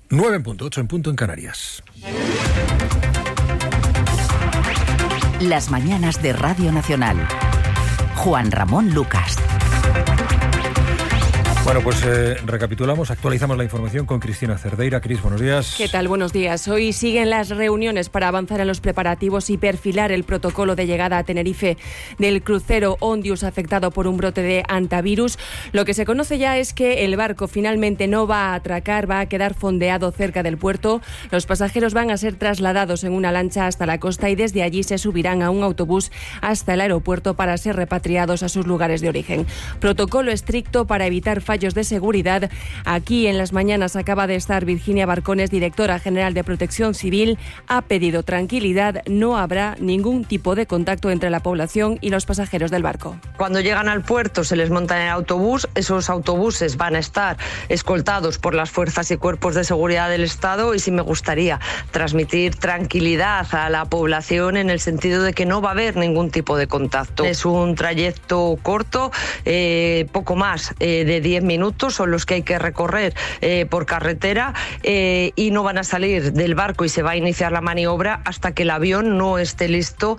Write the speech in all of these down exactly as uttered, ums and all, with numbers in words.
nueve en punto, ocho en punto en Canarias. Las mañanas de Radio Nacional. Juan Ramón Lucas. Bueno, pues eh, recapitulamos, actualizamos la información con Cristina Cerdeira. Cris, buenos días. ¿Qué tal? Buenos días. Hoy siguen las reuniones para avanzar en los preparativos y perfilar el protocolo de llegada a Tenerife del crucero Ondius afectado por un brote de hantavirus. Lo que se conoce ya es que el barco finalmente no va a atracar, va a quedar fondeado cerca del puerto. Los pasajeros van a ser trasladados en una lancha hasta la costa y desde allí se subirán a un autobús hasta el aeropuerto para ser repatriados a sus lugares de origen. Protocolo estricto para evitar fallos de seguridad. Aquí en las mañanas acaba de estar Virginia Barcones, directora general de Protección Civil. Ha pedido tranquilidad, no habrá ningún tipo de contacto entre la población y los pasajeros del barco. Cuando llegan al puerto se les monta en el autobús, esos autobuses van a estar escoltados por las fuerzas y cuerpos de seguridad del Estado y sí me gustaría transmitir tranquilidad a la población en el sentido de que no va a haber ningún tipo de contacto. Es un trayecto corto, eh, poco más eh, de diez minutos son los que hay que recorrer eh, por carretera eh, y no van a salir del barco y se va a iniciar la maniobra hasta que el avión no esté listo.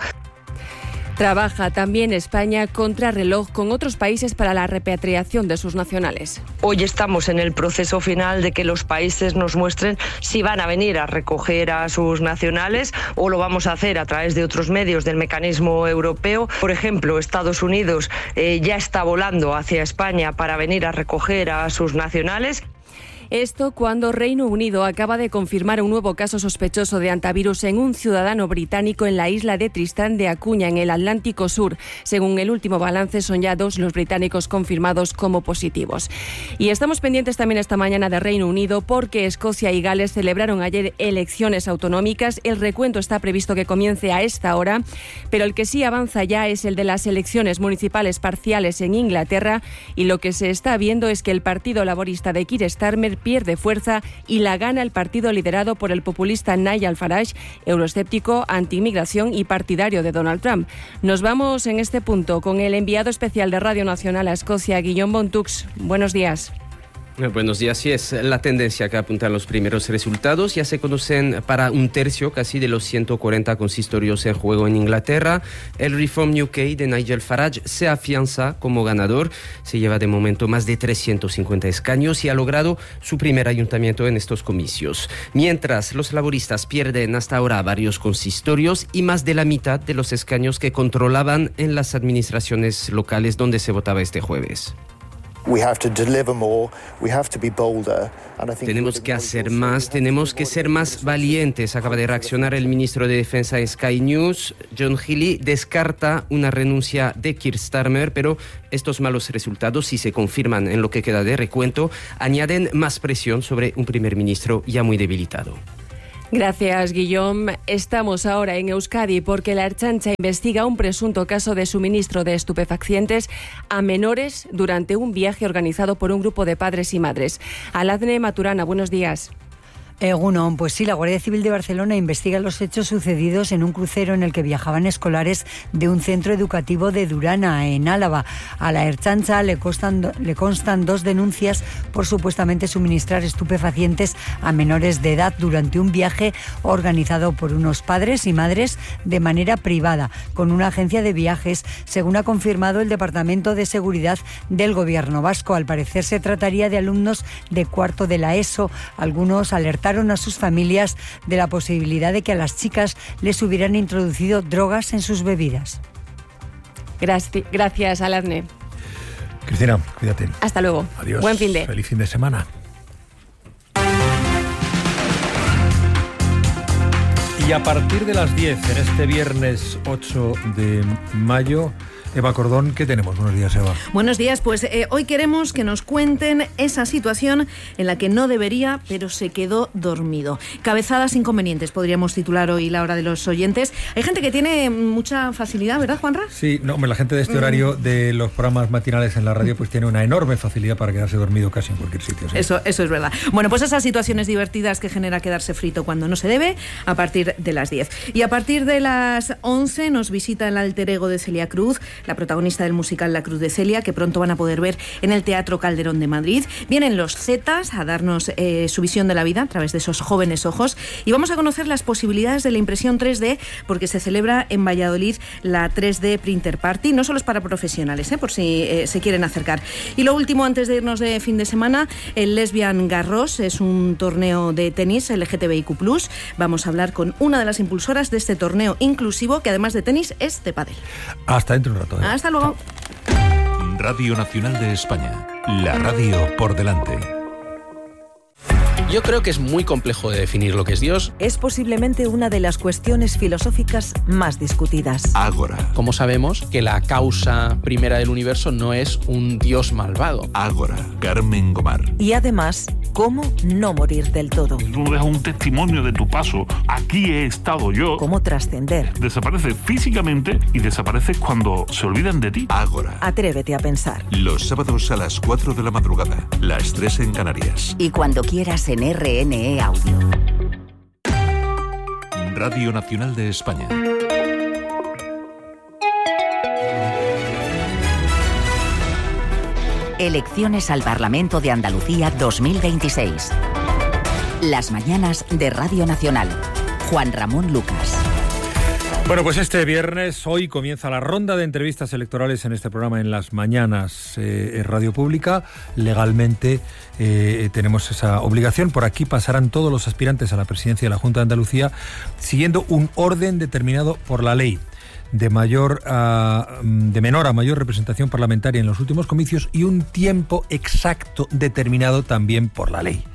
Trabaja también España contra reloj con otros países para la repatriación de sus nacionales. Hoy estamos en el proceso final de que los países nos muestren si van a venir a recoger a sus nacionales o lo vamos a hacer a través de otros medios del mecanismo europeo. Por ejemplo, Estados Unidos eh, ya está volando hacia España para venir a recoger a sus nacionales. Esto cuando Reino Unido acaba de confirmar un nuevo caso sospechoso de hantavirus en un ciudadano británico en la isla de Tristán de Acuña, en el Atlántico Sur. Según el último balance, son ya dos los británicos confirmados como positivos. Y estamos pendientes también esta mañana de Reino Unido porque Escocia y Gales celebraron ayer elecciones autonómicas. El recuento está previsto que comience a esta hora, pero el que sí avanza ya es el de las elecciones municipales parciales en Inglaterra, y lo que se está viendo es que el Partido Laborista de Keir Starmer pierde fuerza y la gana el partido liderado por el populista Nigel Farage, euroescéptico, anti-inmigración y partidario de Donald Trump. Nos vamos en este punto con el enviado especial de Radio Nacional a Escocia, Guillaume Bontux. Buenos días. Buenos días. Sí, es la tendencia que apuntan los primeros resultados. Ya se conocen para un tercio casi de los ciento cuarenta consistorios en juego en Inglaterra. El Reform U K de Nigel Farage se afianza como ganador. Se lleva de momento más de trescientos cincuenta escaños y ha logrado su primer ayuntamiento en estos comicios. Mientras los laboristas pierden hasta ahora varios consistorios y más de la mitad de los escaños que controlaban en las administraciones locales donde se votaba este jueves. Tenemos que hacer más, tenemos que ser más valientes, acaba de reaccionar el ministro de Defensa en Sky News. John Healey descarta una renuncia de Keir Starmer, pero estos malos resultados, si se confirman en lo que queda de recuento, añaden más presión sobre un primer ministro ya muy debilitado. Gracias, Guillaume. Estamos ahora en Euskadi porque la Ertzaintza investiga un presunto caso de suministro de estupefacientes a menores durante un viaje organizado por un grupo de padres y madres. Aladne Maturana, buenos días. Egunon, pues sí, la Guardia Civil de Barcelona investiga los hechos sucedidos en un crucero en el que viajaban escolares de un centro educativo de Durana, en Álava. A la Ertzaintza le constan, le constan dos denuncias por supuestamente suministrar estupefacientes a menores de edad durante un viaje organizado por unos padres y madres de manera privada, con una agencia de viajes, según ha confirmado el Departamento de Seguridad del Gobierno vasco. Al parecer se trataría de alumnos de cuarto de la ESO. Algunos alertaron a sus familias de la posibilidad de que a las chicas les hubieran introducido drogas en sus bebidas. Gracias, gracias Aladne. Cristina, cuídate. Hasta luego. Adiós. Buen fin de. Feliz fin de semana. Y a partir de las diez, en este viernes ocho de mayo, Eva Cordón, ¿qué tenemos? Buenos días, Eva. Buenos días, pues eh, hoy queremos que nos cuenten esa situación en la que no debería, pero se quedó dormido. Cabezadas inconvenientes, podríamos titular hoy la hora de los oyentes. Hay gente que tiene mucha facilidad, ¿verdad, Juanra? Sí, no, la gente de este horario de los programas matinales en la radio pues tiene una enorme facilidad para quedarse dormido casi en cualquier sitio. ¿Sí? Eso, eso es verdad. Bueno, pues esas situaciones divertidas que genera quedarse frito cuando no se debe, a partir de las diez. Y a partir de las once nos visita el alter ego de Celia Cruz, la protagonista del musical La Cruz de Celia, que pronto van a poder ver en el Teatro Calderón de Madrid. Vienen los Zetas a darnos eh, su visión de la vida a través de esos jóvenes ojos, y vamos a conocer las posibilidades de la impresión tres D, porque se celebra en Valladolid la tres D Printer Party. No solo es para profesionales, eh, por si eh, se quieren acercar. Y lo último, antes de irnos de fin de semana, el Lesbian Garros es un torneo de tenis L G T B I Q plus. Vamos a hablar con una de las impulsoras de este torneo inclusivo, que además de tenis es de pádel. Hasta dentro de un rato. ¿eh? Hasta luego. Radio Nacional de España, la radio por delante. Yo creo que es muy complejo de definir lo que es Dios. Es posiblemente una de las cuestiones filosóficas más discutidas. Ágora. Como sabemos que la causa primera del universo no es un Dios malvado. Ágora. Carmen Gomar. Y además, cómo no morir del todo. Tú dejas un testimonio de tu paso. Aquí he estado yo. Cómo trascender. Desaparece físicamente y desaparece cuando se olvidan de ti. Ágora. Atrévete a pensar. Los sábados a las cuatro de la madrugada. Las tres en Canarias. Y cuando quieras en R N E Audio. Radio Nacional de España. Elecciones al Parlamento de Andalucía dos mil veintiséis. Las mañanas de Radio Nacional. Juan Ramón Lucas. Bueno, pues este viernes, hoy comienza la ronda de entrevistas electorales en este programa en las mañanas eh, Radio Pública. Legalmente eh, tenemos esa obligación. Por aquí pasarán todos los aspirantes a la presidencia de la Junta de Andalucía siguiendo un orden determinado por la ley. De, mayor a, de menor a mayor representación parlamentaria en los últimos comicios y un tiempo exacto determinado también por la ley.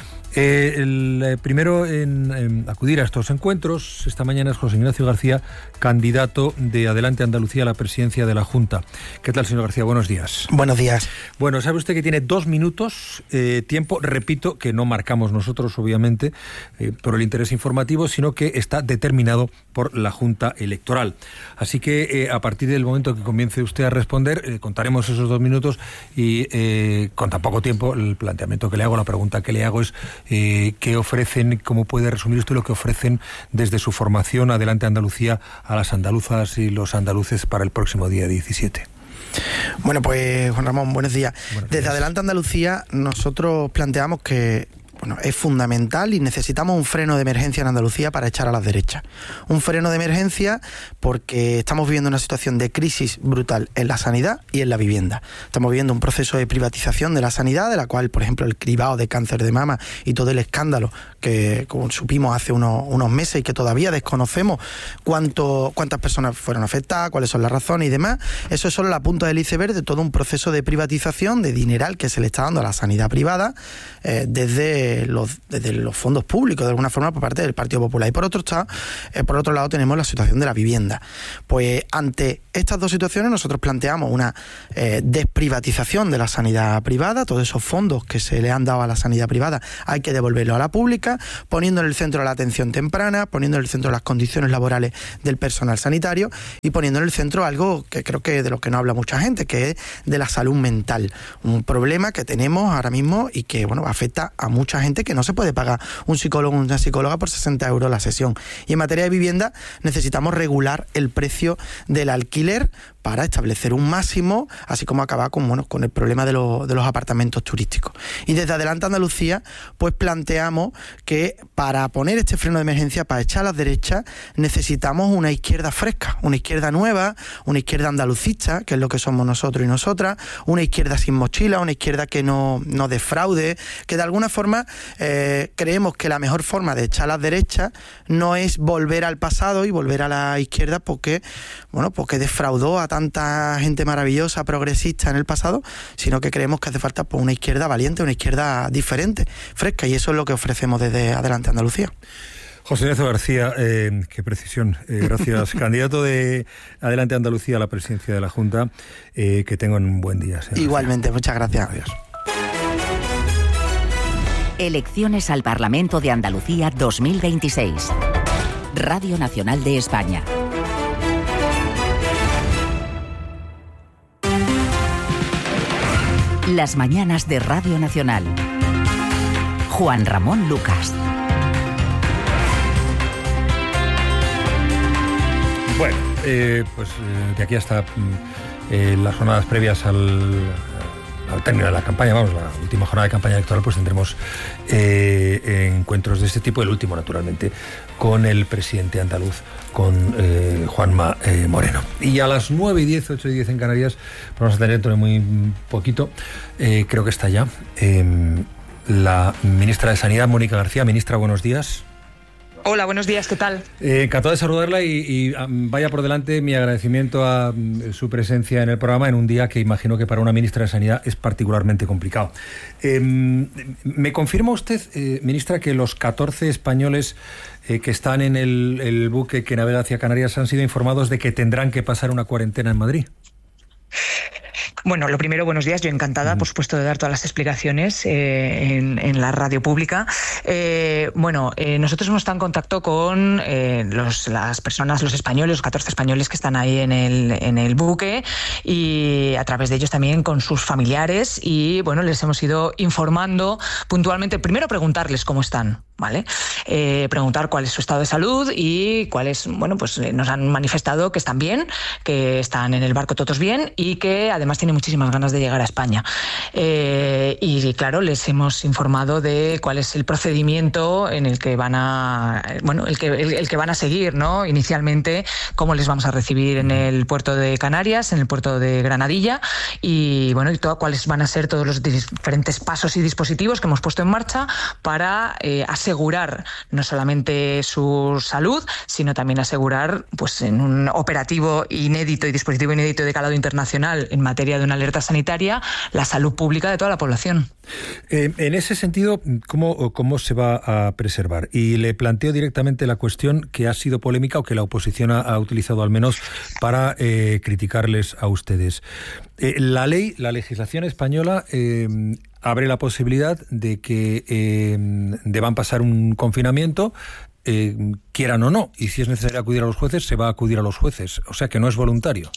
Eh, el eh, primero en, en acudir a estos encuentros esta mañana es José Ignacio García, candidato de Adelante Andalucía a la presidencia de la Junta. ¿Qué tal, señor García? Buenos días. Buenos días. Bueno, sabe usted que tiene dos minutos, eh, tiempo, repito, que no marcamos nosotros, obviamente, eh, por el interés informativo, sino que está determinado por la Junta Electoral. Así que eh, a partir del momento que comience usted a responder, eh, contaremos esos dos minutos y eh, con tan poco tiempo, el planteamiento que le hago, la pregunta que le hago es Eh, ¿qué ofrecen, cómo puede resumir usted lo que ofrecen desde su formación Adelante Andalucía a las andaluzas y los andaluces para el próximo día diecisiete? Bueno, pues Juan Ramón, buenos días. Buenos Desde días. Adelante Andalucía nosotros planteamos que bueno, es fundamental y necesitamos un freno de emergencia en Andalucía para echar a las derechas. Un freno de emergencia porque estamos viviendo una situación de crisis brutal en la sanidad y en la vivienda. Estamos viviendo un proceso de privatización de la sanidad, de la cual, por ejemplo, el cribado de cáncer de mama y todo el escándalo que, como supimos hace unos, unos meses y que todavía desconocemos cuánto, cuántas personas fueron afectadas, cuáles son las razones y demás, eso es solo la punta del iceberg de todo un proceso de privatización, de dineral que se le está dando a la sanidad privada eh, desde Los, desde los fondos públicos, de alguna forma, por parte del Partido Popular. Y por otro, está, eh, por otro lado tenemos la situación de la vivienda. Pues ante estas dos situaciones nosotros planteamos una eh, desprivatización de la sanidad privada. Todos esos fondos que se le han dado a la sanidad privada hay que devolverlos a la pública, poniendo en el centro la atención temprana, poniendo en el centro las condiciones laborales del personal sanitario y poniendo en el centro algo que creo que de lo que no habla mucha gente, que es de la salud mental. Un problema que tenemos ahora mismo y que bueno afecta a mucha gente que no se puede pagar un psicólogo o una psicóloga por sesenta euros la sesión. Y en materia de vivienda necesitamos regular el precio del alquiler para establecer un máximo, así como acabar con, bueno, con el problema de, lo, de los apartamentos turísticos. Y desde Adelante Andalucía, pues planteamos que para poner este freno de emergencia, para echar a las derechas, necesitamos una izquierda fresca, una izquierda nueva, una izquierda andalucista, que es lo que somos nosotros y nosotras, una izquierda sin mochila, una izquierda que no, no defraude, que de alguna forma eh, creemos que la mejor forma de echar a las derechas no es volver al pasado y volver a la izquierda porque, bueno, porque defraudó a tanta gente maravillosa, progresista en el pasado, sino que creemos que hace falta pues, una izquierda valiente, una izquierda diferente, fresca, y eso es lo que ofrecemos desde Adelante Andalucía. José Ignacio García, eh, qué precisión, eh, gracias. Candidato de Adelante Andalucía a la presidencia de la Junta, eh, que tengan un buen día. Señor. Igualmente, muchas gracias. Adiós. Elecciones al Parlamento de Andalucía dos mil veintiséis. Radio Nacional de España. Las mañanas de Radio Nacional. Juan Ramón Lucas. Bueno, eh, pues eh, de aquí hasta eh, las jornadas previas al, al término de la campaña, vamos, la última jornada de campaña electoral, pues tendremos eh, encuentros de este tipo, el último naturalmente, con el presidente andaluz, con eh, Juanma eh, Moreno. Y a las nueve y diez, ocho y diez en Canarias, vamos a tener dentro de muy poquito, eh, creo que está ya, eh, la ministra de Sanidad, Mónica García. Ministra, buenos días. Hola, buenos días, ¿qué tal? Eh, encantado de saludarla y, y um, vaya por delante mi agradecimiento a um, su presencia en el programa en un día que imagino que para una ministra de Sanidad es particularmente complicado. Eh, ¿Me confirma usted, eh, ministra, que los catorce españoles eh, que están en el, el buque que navega hacia Canarias han sido informados de que tendrán que pasar una cuarentena en Madrid? Bueno, lo primero, buenos días. Yo encantada, por supuesto, de dar todas las explicaciones eh, en, en la radio pública. Eh, bueno, eh, nosotros hemos estado en contacto con eh, los, las personas, los españoles, los catorce españoles que están ahí en el, en el buque y a través de ellos también con sus familiares y, bueno, les hemos ido informando puntualmente. Primero, preguntarles cómo están. ¿Vale? Eh, preguntar cuál es su estado de salud y cuáles, bueno, pues nos han manifestado que están bien, que están en el barco todos bien y que además tienen muchísimas ganas de llegar a España. Eh, y claro, les hemos informado de cuál es el procedimiento en el que van a, bueno, el que, el, el que van a seguir, ¿no? Inicialmente, cómo les vamos a recibir en el puerto de Canarias, en el puerto de Granadilla y, bueno, y todo, cuáles van a ser todos los diferentes pasos y dispositivos que hemos puesto en marcha para eh, asegurar no solamente su salud, sino también asegurar, pues en un operativo inédito y dispositivo inédito de calado internacional en materia de una alerta sanitaria, la salud pública de toda la población. Eh, en ese sentido, ¿cómo, ¿cómo se va a preservar? Y le planteo directamente la cuestión que ha sido polémica o que la oposición ha, ha utilizado al menos para eh, criticarles a ustedes. Eh, la ley, la legislación española eh, abre la posibilidad de que eh, deban pasar un confinamiento, eh, quieran o no, y si es necesario acudir a los jueces, se va a acudir a los jueces, o sea que no es voluntario.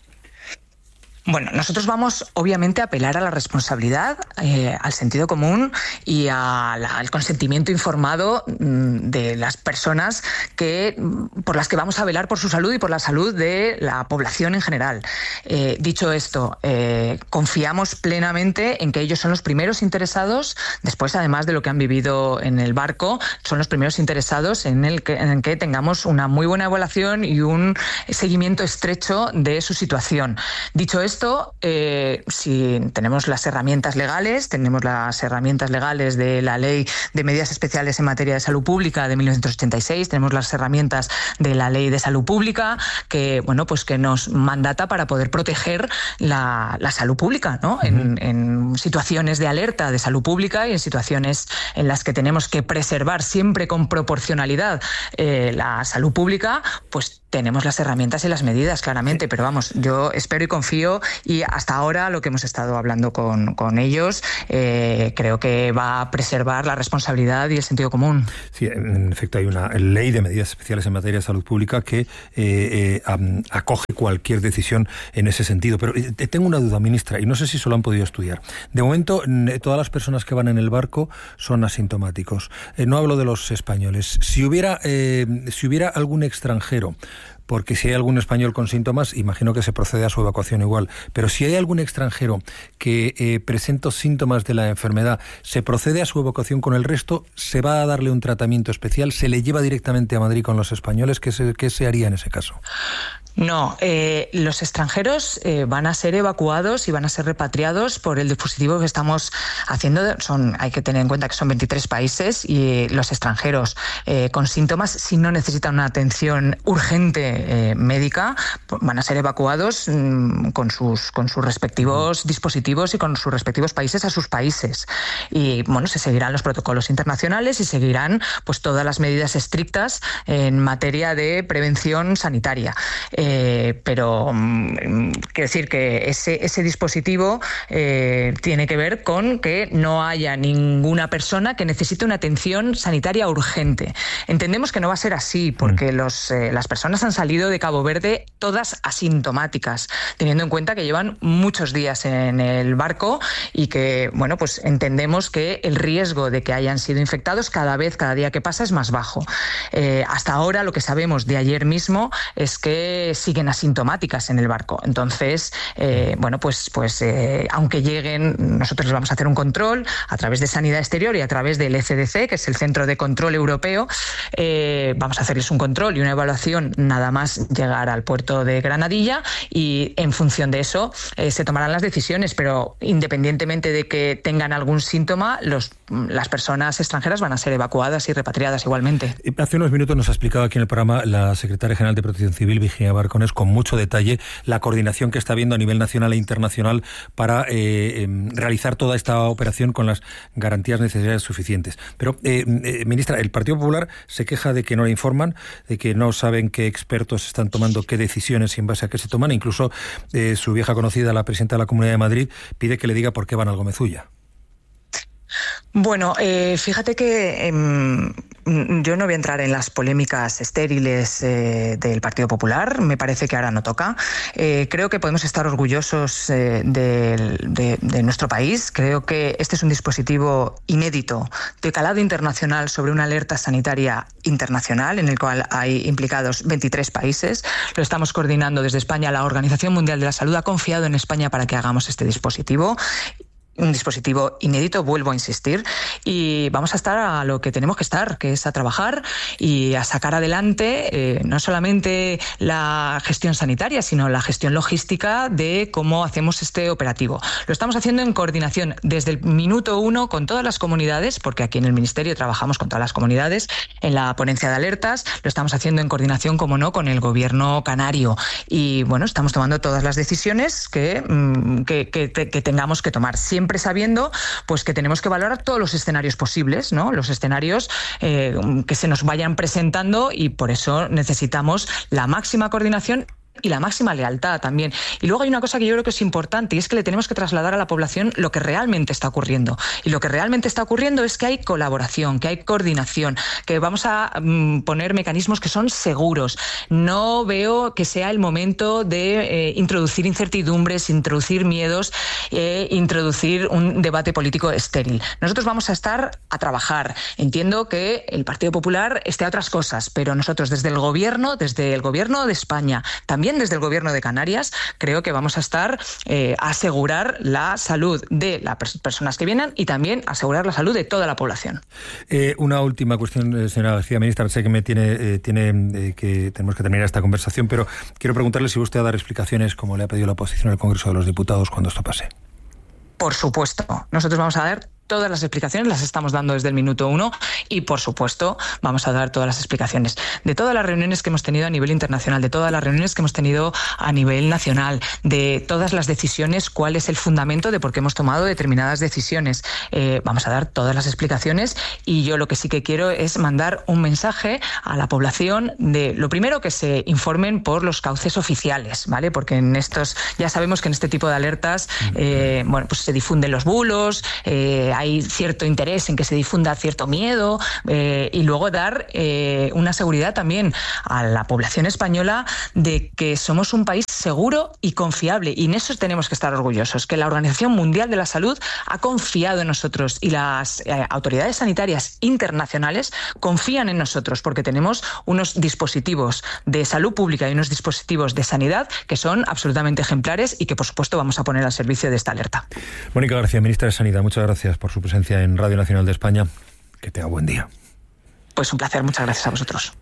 Bueno, nosotros vamos obviamente a apelar a la responsabilidad, eh, al sentido común y a la, al consentimiento informado mmm, de las personas que por las que vamos a velar por su salud y por la salud de la población en general. Eh, dicho esto, eh, confiamos plenamente en que ellos son los primeros interesados, después además de lo que han vivido en el barco, son los primeros interesados en el que, en el que tengamos una muy buena evaluación y un seguimiento estrecho de su situación. Dicho esto, Esto, eh, si tenemos las herramientas legales, tenemos las herramientas legales de la Ley de Medidas Especiales en Materia de Salud Pública de mil novecientos ochenta y seis, tenemos las herramientas de la Ley de Salud Pública que, bueno, pues que nos mandata para poder proteger la, la salud pública, ¿no? Uh-huh. En, en situaciones de alerta de salud pública y en situaciones en las que tenemos que preservar siempre con proporcionalidad eh, la salud pública, pues tenemos las herramientas y las medidas, claramente, pero vamos, yo espero y confío y hasta ahora lo que hemos estado hablando con, con ellos eh, creo que va a preservar la responsabilidad y el sentido común. Sí, en efecto hay una ley de medidas especiales en materia de salud pública que eh, eh, acoge cualquier decisión en ese sentido, pero eh, tengo una duda, ministra, y no sé si se lo han podido estudiar. De momento, todas las personas que van en el barco son asintomáticos. Eh, no hablo de los españoles. Si hubiera, eh, si hubiera algún extranjero, porque si hay algún español con síntomas, imagino que se procede a su evacuación igual, pero si hay algún extranjero que eh, presenta síntomas de la enfermedad, ¿se procede a su evacuación con el resto? ¿Se va a darle un tratamiento especial? ¿Se le lleva directamente a Madrid con los españoles? ¿Qué se, qué se haría en ese caso? No, eh, los extranjeros eh, van a ser evacuados y van a ser repatriados por el dispositivo que estamos haciendo. Son, hay que tener en cuenta que son veintitrés países y los extranjeros eh, con síntomas, si no necesitan una atención urgente eh, médica, van a ser evacuados mmm, con sus con sus respectivos dispositivos y con sus respectivos países a sus países. Y bueno, se seguirán los protocolos internacionales y seguirán pues todas las medidas estrictas en materia de prevención sanitaria. Eh, pero mm, quiero decir que ese, ese dispositivo eh, tiene que ver con que no haya ninguna persona que necesite una atención sanitaria urgente. Entendemos que no va a ser así porque los, eh, las personas han salido salido de Cabo Verde, todas asintomáticas, teniendo en cuenta que llevan muchos días en el barco y que, bueno, pues entendemos que el riesgo de que hayan sido infectados cada vez, cada día que pasa, es más bajo. Eh, hasta ahora lo que sabemos de ayer mismo es que siguen asintomáticas en el barco. Entonces, eh, bueno, pues, pues eh, aunque lleguen, nosotros les vamos a hacer un control a través de Sanidad Exterior y a través del E C D C, que es el Centro de Control Europeo. Eh, vamos a hacerles un control y una evaluación nada más llegar al puerto de Granadilla, y en función de eso eh, se tomarán las decisiones, pero independientemente de que tengan algún síntoma, los, las personas extranjeras van a ser evacuadas y repatriadas igualmente. Hace unos minutos nos ha explicado aquí en el programa la secretaria general de Protección Civil, Virginia Barcones, con mucho detalle la coordinación que está habiendo a nivel nacional e internacional para eh, eh, realizar toda esta operación con las garantías necesarias suficientes. Pero, eh, eh, ministra, el Partido Popular se queja de que no le informan, de que no saben qué expertos están tomando qué decisiones y en base a qué se toman. Incluso eh, su vieja conocida, la presidenta de la Comunidad de Madrid, pide que le diga por qué van al Gómez-Ulla. Bueno, eh, fíjate que eh, yo no voy a entrar en las polémicas estériles eh, del Partido Popular. Me parece que ahora no toca. Eh, creo que podemos estar orgullosos eh, de, de, de nuestro país. Creo que este es un dispositivo inédito de calado internacional sobre una alerta sanitaria internacional en el cual hay implicados veintitrés países. Lo estamos coordinando desde España. La Organización Mundial de la Salud ha confiado en España para que hagamos este dispositivo. Un dispositivo inédito, vuelvo a insistir, y vamos a estar a lo que tenemos que estar, que es a trabajar y a sacar adelante eh, no solamente la gestión sanitaria, sino la gestión logística de cómo hacemos este operativo. Lo estamos haciendo en coordinación desde el minuto uno con todas las comunidades, porque aquí en el Ministerio trabajamos con todas las comunidades, en la ponencia de alertas, lo estamos haciendo en coordinación, como no, con el gobierno canario, y bueno, estamos tomando todas las decisiones que, que, que, que tengamos que tomar, siempre sabiendo pues que tenemos que valorar todos los escenarios posibles, ¿no? Los escenarios eh, que se nos vayan presentando, y por eso necesitamos la máxima coordinación y la máxima lealtad también. Y luego hay una cosa que yo creo que es importante, y es que le tenemos que trasladar a la población lo que realmente está ocurriendo. Y lo que realmente está ocurriendo es que hay colaboración, que hay coordinación, que vamos a mm, poner mecanismos que son seguros. No veo que sea el momento de eh, introducir incertidumbres, introducir miedos, eh, introducir un debate político estéril. Nosotros vamos a estar a trabajar. Entiendo que el Partido Popular esté a otras cosas, pero nosotros desde el Gobierno, desde el Gobierno de España, también desde el Gobierno de Canarias, creo que vamos a estar eh, a asegurar la salud de las personas que vienen y también asegurar la salud de toda la población. Eh, una última cuestión, señora García, ministra. Sé que me tiene, eh, tiene eh, que tenemos que terminar esta conversación, pero quiero preguntarle si usted va a dar explicaciones, como le ha pedido la oposición en el Congreso de los Diputados, cuando esto pase. Por supuesto. Nosotros vamos a dar todas las explicaciones, las estamos dando desde el minuto uno, y por supuesto vamos a dar todas las explicaciones de todas las reuniones que hemos tenido a nivel internacional, de todas las reuniones que hemos tenido a nivel nacional, de todas las decisiones, cuál es el fundamento de por qué hemos tomado determinadas decisiones. Eh, vamos a dar todas las explicaciones, y yo lo que sí que quiero es mandar un mensaje a la población de, lo primero, que se informen por los cauces oficiales, ¿vale? Porque en estos, ya sabemos que en este tipo de alertas eh, bueno, pues se difunden los bulos, eh, hay cierto interés en que se difunda cierto miedo, eh, y luego dar eh, una seguridad también a la población española de que somos un país seguro y confiable, y en eso tenemos que estar orgullosos, que la Organización Mundial de la Salud ha confiado en nosotros, y las eh, autoridades sanitarias internacionales confían en nosotros, porque tenemos unos dispositivos de salud pública y unos dispositivos de sanidad que son absolutamente ejemplares y que por supuesto vamos a poner al servicio de esta alerta. Mónica García, ministra de Sanidad, muchas gracias por su presencia en Radio Nacional de España. Que tenga buen día. Pues un placer, muchas gracias a vosotros.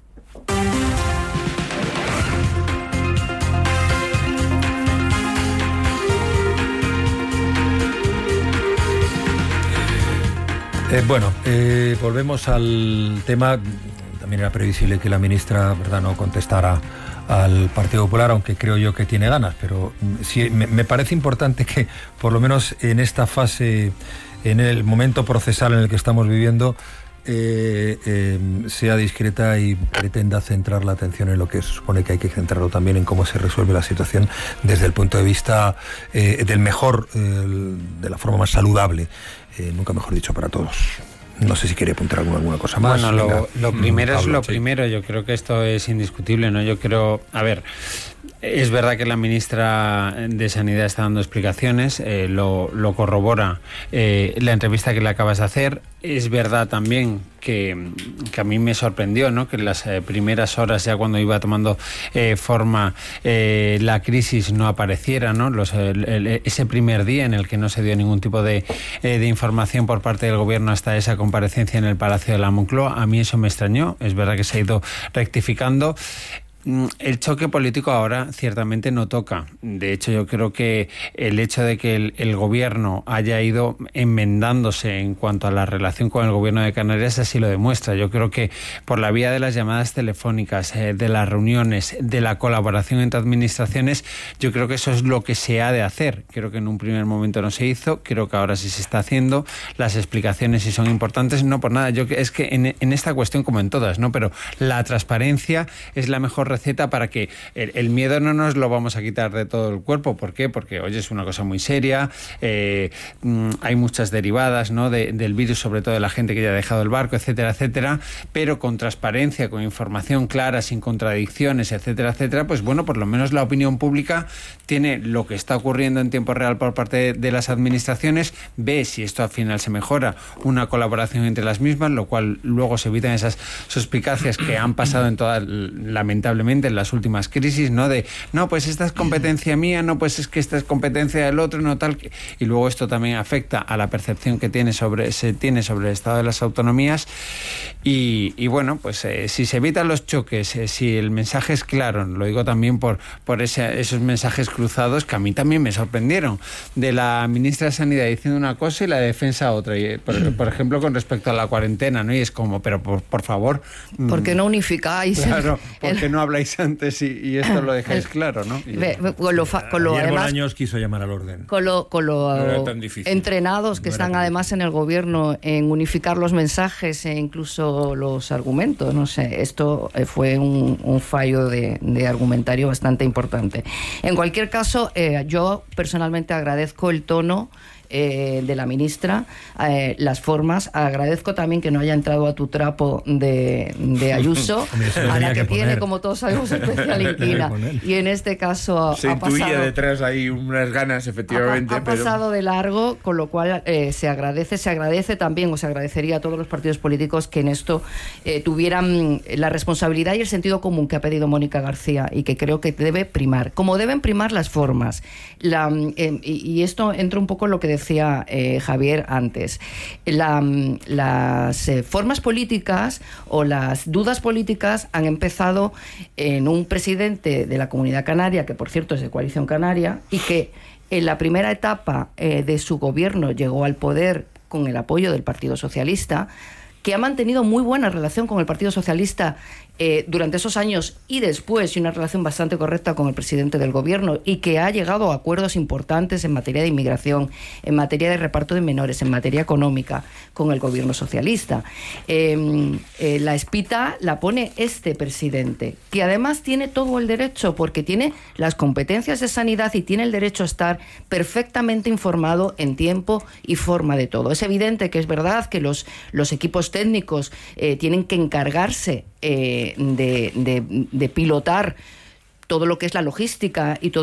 Eh, bueno, eh, volvemos al tema. También era previsible que la ministra, ¿verdad?, no contestara al Partido Popular, aunque creo yo que tiene ganas, pero sí me, me parece importante que, por lo menos en esta fase, en el momento procesal en el que estamos viviendo, eh, eh, sea discreta y pretenda centrar la atención en lo que se supone que hay que centrarlo también, en cómo se resuelve la situación desde el punto de vista eh, del mejor, eh, de la forma más saludable, eh, nunca mejor dicho, para todos. No sé si quiere apuntar alguna, alguna cosa más. Bueno, lo, lo primero Pablo, es lo sí. primero. Yo creo que esto es indiscutible, ¿no? Yo creo, a ver, es verdad que la ministra de Sanidad está dando explicaciones, eh, lo, lo corrobora eh, la entrevista que le acabas de hacer. Es verdad también que, que a mí me sorprendió, ¿no? Que en las eh, primeras horas, ya cuando iba tomando eh, forma eh, la crisis, no apareciera, ¿no? Los, el, el, ese primer día en el que no se dio ningún tipo de, eh, de información por parte del gobierno hasta esa comparecencia en el Palacio de la Moncloa. A mí eso me extrañó. Es verdad que se ha ido rectificando. El choque político ahora ciertamente no toca. De hecho, yo creo que el hecho de que el, el gobierno haya ido enmendándose en cuanto a la relación con el gobierno de Canarias así lo demuestra. Yo creo que por la vía de las llamadas telefónicas, eh, de las reuniones, de la colaboración entre administraciones, yo creo que eso es lo que se ha de hacer. Creo que en un primer momento no se hizo, creo que ahora sí se está haciendo. Las explicaciones sí son importantes, no por nada. Yo es que en, en esta cuestión, como en todas, ¿no? Pero la transparencia es la mejor receta para que el, el miedo no nos lo vamos a quitar de todo el cuerpo. ¿Por qué? Porque, oye, es una cosa muy seria, eh, hay muchas derivadas, ¿no? de, del virus, sobre todo de la gente que ya ha dejado el barco, etcétera, etcétera, pero con transparencia, con información clara, sin contradicciones, etcétera, etcétera, pues bueno, por lo menos la opinión pública tiene lo que está ocurriendo en tiempo real por parte de, de las administraciones, ve si esto al final se mejora, una colaboración entre las mismas, lo cual luego se evitan esas suspicacias que han pasado en todas, lamentablemente, en las últimas crisis, ¿no? De, no, pues esta es competencia mía, no, pues es que esta es competencia del otro, no tal. Que... Y luego esto también afecta a la percepción que tiene sobre, se tiene sobre el estado de las autonomías. Y, y bueno, pues eh, si se evitan los choques, eh, si el mensaje es claro, lo digo también por, por ese, esos mensajes cruzados que a mí también me sorprendieron, de la ministra de Sanidad diciendo una cosa y la de Defensa otra. Y, por, por ejemplo, con respecto a la cuarentena, ¿no? Y es como, pero por, por favor... ¿Por qué no unificáis? Claro, ¿por qué el... no habláis antes y, y esto lo dejáis claro, ¿no? Y, Ve, con lo, fa, con lo Ayer además, Bolaños quiso llamar al orden. Con lo, con lo no era tan difícil. entrenados que no están además en el gobierno en unificar los mensajes e incluso los argumentos, no sé, esto fue un, un fallo de, de argumentario bastante importante. En cualquier caso, eh, yo personalmente agradezco el tono Eh, de la ministra, eh, las formas. Agradezco también que no haya entrado a tu trapo de, de Ayuso, a la que, que tiene, como todos sabemos, especial inquina. Y en este caso se ha intuye pasado, detrás ahí unas ganas, efectivamente. Ha, ha pasado pero... de largo, con lo cual eh, se agradece, se agradece también, o se agradecería a todos los partidos políticos que en esto eh, tuvieran la responsabilidad y el sentido común que ha pedido Mónica García y que creo que debe primar, como deben primar las formas. La, eh, y, y esto entra un poco en lo que decía decía eh, Javier antes. La, las eh, formas políticas o las dudas políticas han empezado en un presidente de la Comunidad Canaria, que por cierto es de Coalición Canaria, y que en la primera etapa eh, de su gobierno llegó al poder con el apoyo del Partido Socialista, que ha mantenido muy buena relación con el Partido Socialista eh, durante esos años y después, y una relación bastante correcta con el presidente del gobierno, y que ha llegado a acuerdos importantes en materia de inmigración, en materia de reparto de menores, en materia económica con el gobierno socialista. Eh, eh, la espita la pone este presidente, que además tiene todo el derecho, porque tiene las competencias de sanidad y tiene el derecho a estar perfectamente informado en tiempo y forma de todo. Es evidente que es verdad que los, los equipos técnicos eh, tienen que encargarse eh, de, de, de pilotar todo lo que es la logística y todo